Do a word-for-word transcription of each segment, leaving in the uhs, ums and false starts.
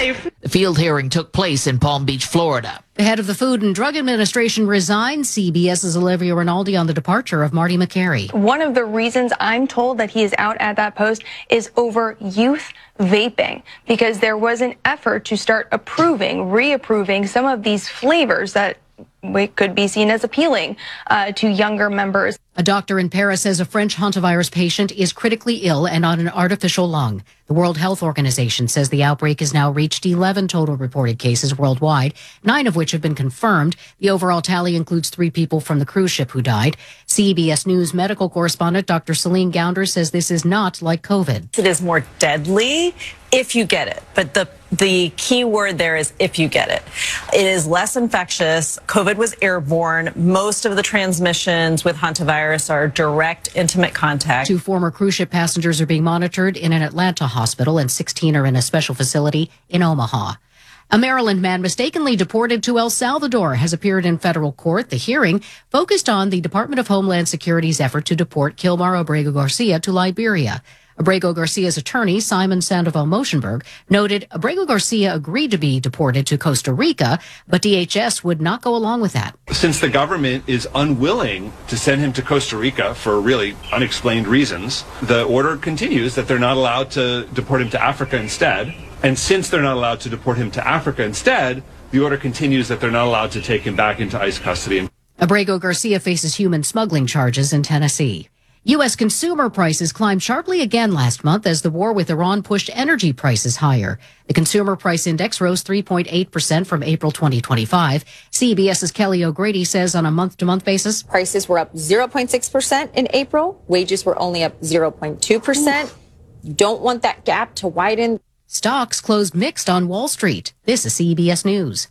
life. The field hearing took place in Palm Beach, Florida. The head of the Food and Drug Administration resigned. CBS's Olivia Rinaldi on the departure of Marty Makary. One of the reasons I'm told that he is out at that post is over youth vaping, because there was an effort to start approving, reapproving some of these flavors that could be seen as appealing uh, to younger members. A doctor in Paris says a French hantavirus patient is critically ill and on an artificial lung. The World Health Organization says the outbreak has now reached eleven total reported cases worldwide, nine of which have been confirmed. The overall tally includes three people from the cruise ship who died. C B S News medical correspondent Doctor Celine Gounder says this is not like COVID. It is more deadly if you get it, but the the key word there is if you get it. It is less infectious. COVID was airborne. Most of the transmissions with hantavirus are direct, intimate contact. Two former cruise ship passengers are being monitored in an Atlanta hospital, and sixteen are in a special facility in Omaha. A Maryland man mistakenly deported to El Salvador has appeared in federal court. The hearing focused on the Department of Homeland Security's effort to deport Kilmar Abrego Garcia to Liberia. Abrego Garcia's attorney, Simon Sandoval Moshenberg, noted Abrego Garcia agreed to be deported to Costa Rica, but D H S would not go along with that. Since the government is unwilling to send him to Costa Rica for really unexplained reasons, the order continues that they're not allowed to deport him to Africa instead. And since they're not allowed to deport him to Africa instead, the order continues that they're not allowed to take him back into ICE custody. Abrego Garcia faces human smuggling charges in Tennessee. U S consumer prices climbed sharply again last month as the war with Iran pushed energy prices higher. The consumer price index rose three point eight percent from April twenty twenty-five. CBS's Kelly O'Grady says on a month-to-month basis, prices were up zero point six percent in April. Wages were only up zero point two percent. You don't want that gap to widen. Stocks closed mixed on Wall Street. This is C B S News.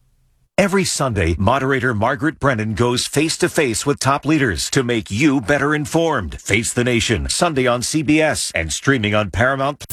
Every Sunday, moderator Margaret Brennan goes face-to-face with top leaders to make you better informed. Face the Nation, Sunday on C B S and streaming on Paramount.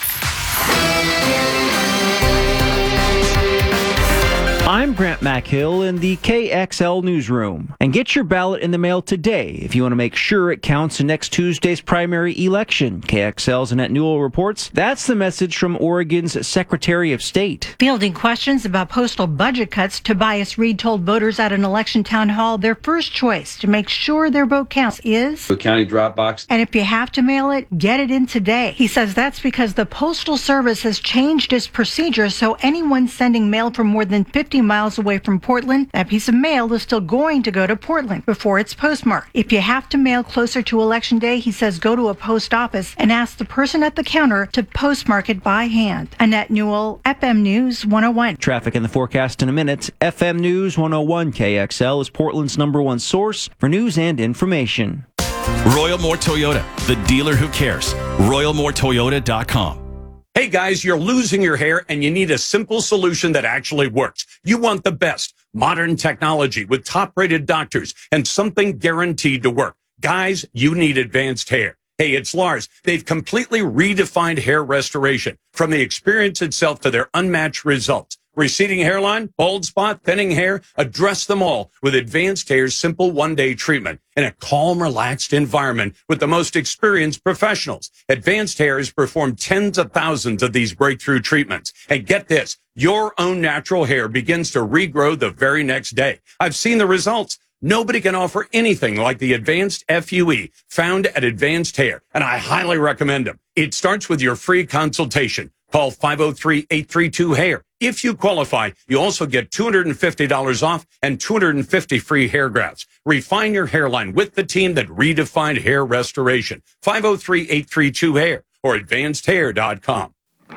I'm Grant McHill in the K X L newsroom. And get your ballot in the mail today if you want to make sure it counts in next Tuesday's primary election. K X L's Annette Newell reports that's the message from Oregon's Secretary of State. Fielding questions about postal budget cuts, Tobias Reed told voters at an election town hall their first choice to make sure their vote counts is the county drop box. And if you have to mail it, get it in today. He says that's because the Postal Service has changed its procedure, so anyone sending mail from more than fifty miles away from Portland, that piece of mail is still going to go to Portland before it's postmarked. If you have to mail closer to Election Day, he says go to a post office and ask the person at the counter to postmark it by hand. Annette Newell, F M News one oh one. Traffic and the forecast in a minute. F M News one oh one K X L is Portland's number one source for news and information. Royal Moore Toyota, the dealer who cares. royal moore toyota dot com. Hey guys, you're losing your hair and you need a simple solution that actually works. You want the best modern technology with top-rated doctors and something guaranteed to work. Guys, you need Advanced Hair. Hey, it's Lars. They've completely redefined hair restoration, from the experience itself to their unmatched results. Receding hairline, bald spot, thinning hair, address them all with Advanced Hair's simple one-day treatment in a calm, relaxed environment with the most experienced professionals. Advanced Hair has performed tens of thousands of these breakthrough treatments. And get this, your own natural hair begins to regrow the very next day. I've seen the results. Nobody can offer anything like the Advanced F U E found at Advanced Hair, and I highly recommend them. It starts with your free consultation. Call five oh three, eight three two, hair. If you qualify, you also get two hundred fifty dollars off and two hundred fifty free hair grafts. Refine your hairline with the team that redefined hair restoration. five oh three, eight three two, hair or advanced hair dot com.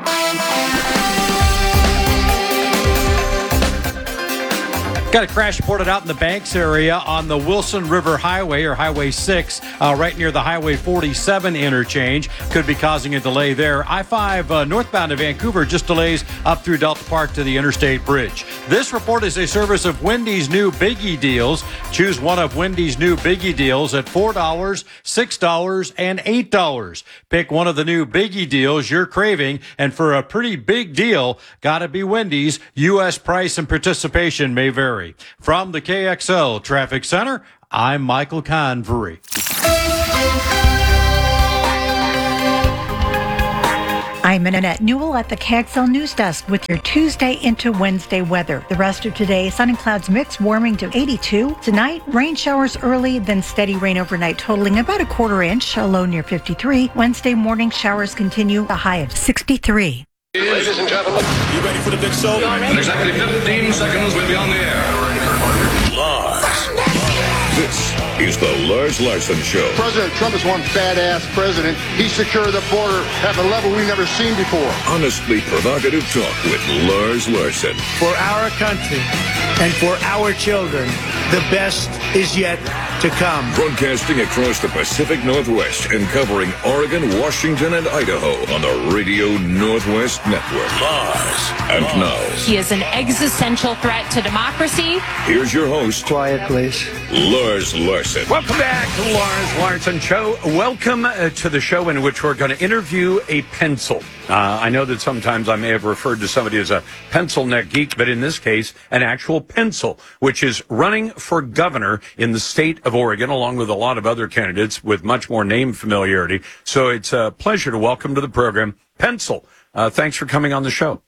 Got a crash reported out in the Banks area on the Wilson River Highway, or Highway six, uh, right near the Highway forty-seven interchange. Could be causing a delay there. I five uh, northbound to Vancouver just delays up through Delta Park to the Interstate Bridge. This report is a service of Wendy's new Biggie Deals. Choose one of Wendy's new Biggie Deals at four dollars, six dollars, and eight dollars. Pick one of the new Biggie Deals you're craving, and for a pretty big deal, gotta be Wendy's. U S price and participation may vary. From the K X L Traffic Center, I'm Michael Convery. I'm Annette Newell at the K X L News Desk with your Tuesday into Wednesday weather. The rest of today, sun and clouds mix, warming to eighty-two. Tonight, rain showers early, then steady rain overnight, totaling about a quarter inch, a low near fifty-three. Wednesday morning, showers continue, a high of sixty-three. Ladies and gentlemen, you ready for the big show? In exactly fifteen seconds, we'll be on the air. Lars. This is the Lars Larson Show. President Trump is one badass president. He secured the border at a level we've never seen before. Honestly provocative talk with Lars Larson. For our country and for our children, the best is yet to come. Broadcasting across the Pacific Northwest and covering Oregon, Washington, and Idaho on the Radio Northwest Network. Lars. And now, he is an existential threat to democracy. Here's your host. Quiet, please. Lars Larson. Welcome back to the Lars Larson Show. Welcome uh, to the show in which we're going to interview a pencil. Uh, I know that sometimes I may have referred to somebody as a pencil neck geek, but in this case, an actual pencil, which is running for governor in the state of Oregon, along with a lot of other candidates with much more name familiarity. So it's a pleasure to welcome to the program, Pencil. Uh, thanks for coming on the show.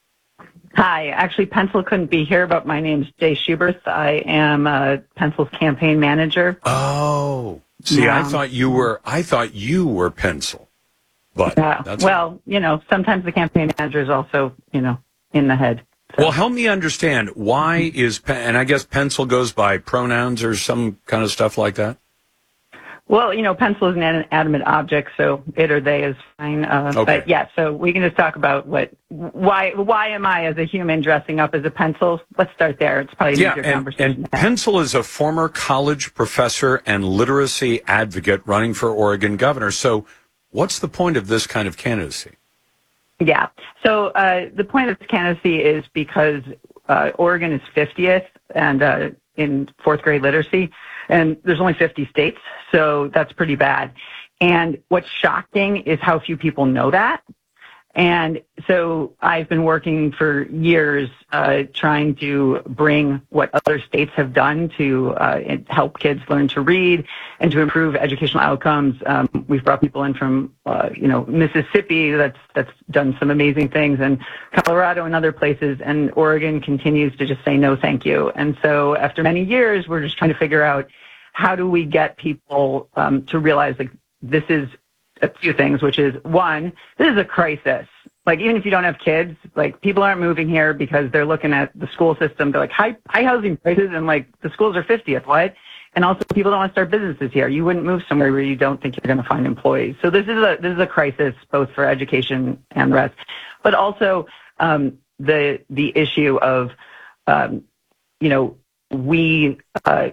Hi. Actually, Pencil couldn't be here, but my name's Jay Schubert. I am uh, Pencil's campaign manager. Oh, see, um, I thought you were. I thought you were Pencil. But uh, that's well, you know, sometimes the campaign manager is also, you know, in the head. So. Well, help me understand why is and I guess Pencil goes by pronouns or some kind of stuff like that. Well, you know, pencil is an inanimate object, so it or they is fine. Uh, okay. But yeah, so we can just talk about what, why, why am I as a human dressing up as a pencil? Let's start there. It's probably an yeah, easier and, conversation. and Pencil is a former college professor and literacy advocate running for Oregon governor. So, what's the point of this kind of candidacy? Yeah. So uh, the point of this candidacy is because uh, Oregon is fiftieth and uh, in fourth grade literacy. And there's only fifty states, so that's pretty bad. And what's shocking is how few people know that. And so I've been working for years uh, trying to bring what other states have done to uh, help kids learn to read and to improve educational outcomes. Um, we've brought people in from, uh, you know, Mississippi that's that's done some amazing things, and Colorado and other places. And Oregon continues to just say no, thank you. And so after many years, we're just trying to figure out how do we get people um, to realize like this is a few things, which is one, this is a crisis. Like, even if you don't have kids, like, people aren't moving here because they're looking at the school system. They're like, high, high housing prices, and like, the schools are fiftieth, what? And also, people don't want to start businesses here. You wouldn't move somewhere where you don't think you're going to find employees. So this is a, this is a crisis, both for education and the rest. But also, um, the, the issue of, um, you know, we, uh,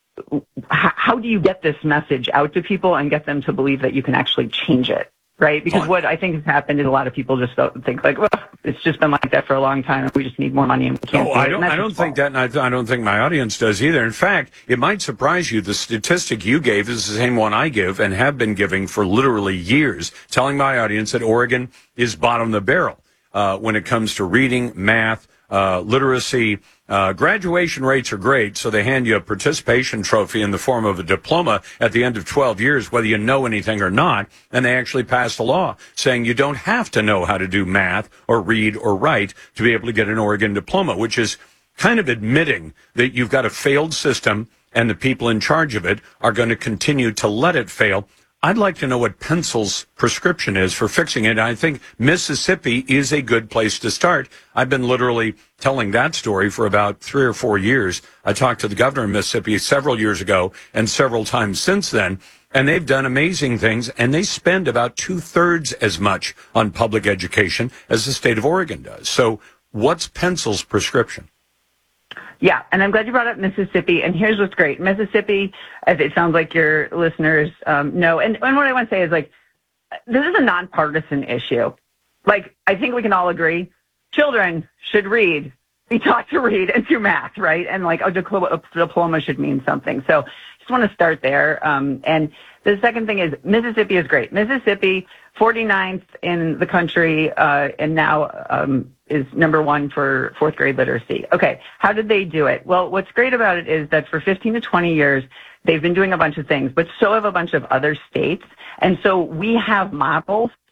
how do you get this message out to people and get them to believe that you can actually change it, right? Because what I think has happened is a lot of people just don't think like, well, it's just been like that for a long time, and we just need more money and we can't. No, do I it. don't. I don't think that, and I, I don't think my audience does either. In fact, it might surprise you. The statistic you gave is the same one I give and have been giving for literally years, telling my audience that Oregon is bottom of the barrel uh, when it comes to reading, math, uh, literacy. Uh, graduation rates are great, so they hand you a participation trophy in the form of a diploma at the end of twelve years, whether you know anything or not, and they actually passed a law saying you don't have to know how to do math or read or write to be able to get an Oregon diploma, which is kind of admitting that you've got a failed system and the people in charge of it are going to continue to let it fail. I'd like to know what Pencil's prescription is for fixing it. I think Mississippi is a good place to start. I've been literally telling that story for about three or four years. I talked to the governor of Mississippi several years ago and several times since then, and they've done amazing things, and they spend about two-thirds as much on public education as the state of Oregon does. So what's Pencil's prescription? Yeah, and I'm glad you brought up Mississippi. And here's what's great. Mississippi, as it sounds like your listeners um, know, and, and what I want to say is, like, this is a nonpartisan issue. Like, I think we can all agree, children should read, be taught to read and do math, right? And, like, a diploma, a diploma should mean something. So just want to start there. Um, and the second thing is Mississippi is great. Mississippi, forty-ninth in the country, uh, and now um, is number one for fourth grade literacy. Okay, how did they do it? Well, what's great about it is that for fifteen to twenty years, they've been doing a bunch of things, but so have a bunch of other states. And so we have models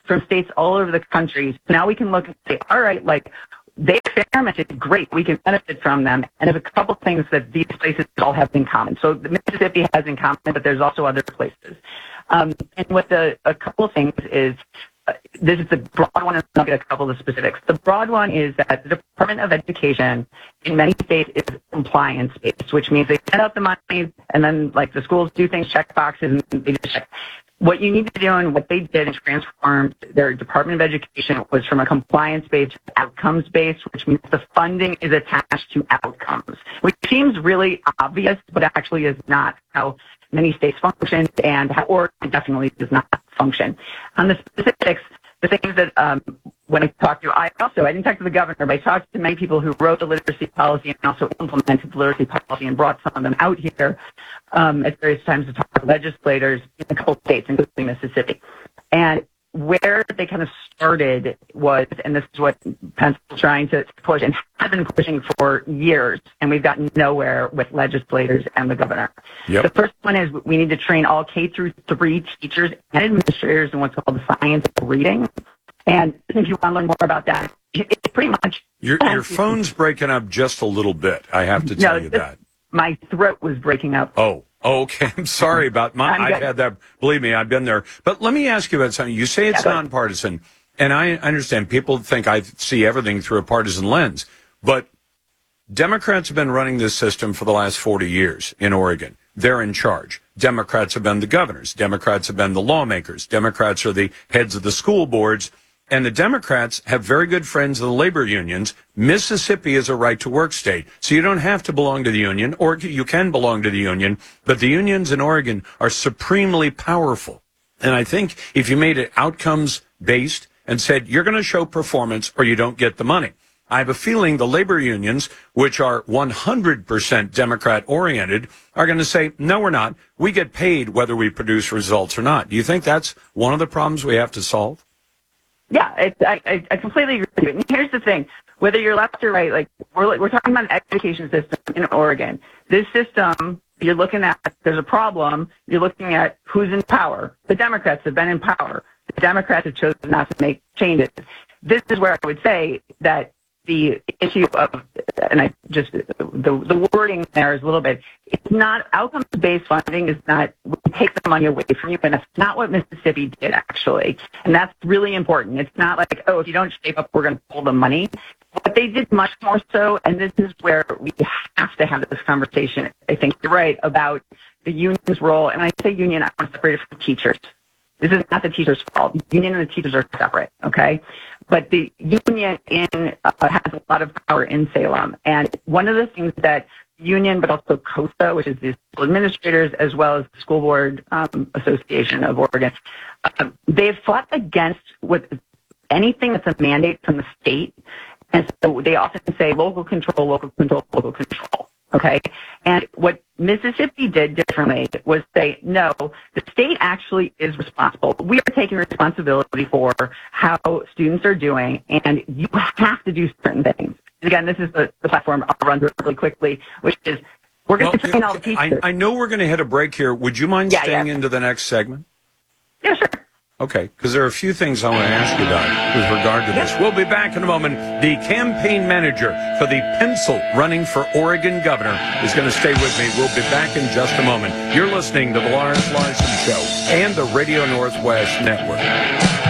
from states all over the country. So now we can look and say, all right, like, they experimented, great, we can benefit from them. And there's a couple things that these places all have in common. So the Mississippi has in common, but there's also other places. Um, and what the, a couple of things is, uh, this is the broad one, and I'll get a couple of the specifics. The broad one is that the Department of Education in many states is compliance-based, which means they send out the money, and then, like, the schools do things, check boxes, and they just check. What you need to do and what they did and transformed their Department of Education was from a compliance-based to outcomes-based, which means the funding is attached to outcomes, which seems really obvious, but actually is not how many states function and how Oregon definitely does not function. On the specifics, the things that um, when I talked to, I also, I didn't talk to the governor, but I talked to many people who wrote the literacy policy and also implemented the literacy policy and brought some of them out here um, at various times to talk to legislators in a couple states, including Mississippi. And where they kind of started was, and this is what Pence is trying to push and has been pushing for years, and we've gotten nowhere with legislators and the governor. Yep. The first one is we need to train all K through three teachers and administrators in what's called the science of reading. And if you want to learn more about that, it's pretty much... Your, your phone's breaking up just a little bit, I have to tell no, you that. My throat was breaking up. Oh, okay. I'm sorry about my... I'm I've good. had that. Believe me, I've been there. But let me ask you about something. You say it's Yeah, nonpartisan, and I understand people think I see everything through a partisan lens, but Democrats have been running this system for the last forty years in Oregon. They're in charge. Democrats have been the governors. Democrats have been the lawmakers. Democrats are the heads of the school boards. And the Democrats have very good friends in the labor unions. Mississippi is a right-to-work state, so you don't have to belong to the union, or you can belong to the union, but the unions in Oregon are supremely powerful. And I think if you made it outcomes-based and said, you're going to show performance or you don't get the money, I have a feeling the labor unions, which are one hundred percent Democrat-oriented, are going to say, no, we're not. We get paid whether we produce results or not. Do you think that's one of the problems we have to solve? Yeah, it's, I, I completely agree with you. And here's the thing. Whether you're left or right, like we're, we're talking about an education system in Oregon. This system, you're looking at, there's a problem. You're looking at who's in power. The Democrats have been in power. The Democrats have chosen not to make changes. This is where I would say that the issue of, and I just, the, the wording there is a little bit, it's not, outcomes-based funding is not, we take the money away from you, and that's not what Mississippi did, actually. And that's really important. It's not like, oh, if you don't shape up, we're going to pull the money. But they did much more so, and this is where we have to have this conversation, I think you're right, about the union's role. And I say union, I want to separate it from teachers. This is not the teacher's fault. The union and the teachers are separate, okay? But the union in uh, has a lot of power in Salem. And one of the things that union, but also COSA, which is the school administrators, as well as the School Board um, Association of Oregon, uh, they've fought against what anything that's a mandate from the state. And so they often say local control, local control, local control. Okay. And what Mississippi did differently was say, no, the state actually is responsible. We are taking responsibility for how students are doing, and you have to do certain things. And again, this is the, the platform I'll run through really quickly, which is we're going well, to train all the teachers. I, I know we're going to hit a break here. Would you mind yeah, staying yeah. into the next segment? Yeah, sure. Okay, because there are a few things I want to ask you about with regard to this. We'll be back in a moment. The campaign manager for the pencil running for Oregon governor is going to stay with me. We'll be back in just a moment. You're listening to the Lawrence Larson Show and the Radio Northwest Network.